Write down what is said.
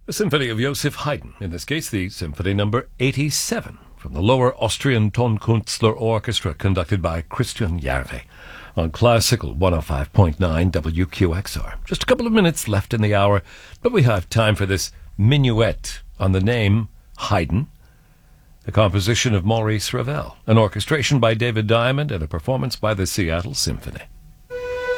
A symphony of Joseph Haydn, in this case the Symphony number 87, from the Lower Austrian Tonkünstler Orchestra, conducted by Christian Järve, on Classical 105.9 WQXR. Just a couple of minutes left in the hour, but we have time for this minuet on the name Haydn, a composition of Maurice Ravel, an orchestration by David Diamond, and a performance by the Seattle Symphony.